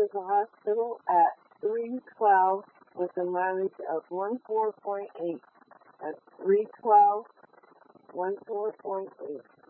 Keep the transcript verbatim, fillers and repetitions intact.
Medical Hospital at three twelve with a mileage of one four point eight. That's three twelve, one four point eight.